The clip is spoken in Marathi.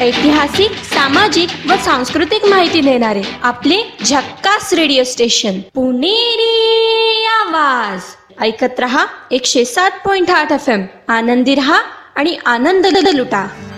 ऐतिहासिक, सामाजिक व सांस्कृतिक माहिती देणारे आपले झक्कास रेडिओ स्टेशन पुणेरी आवाज. ऐकत रहा 107.8 FM. आनंदी रहा आणि आनंद लुटा.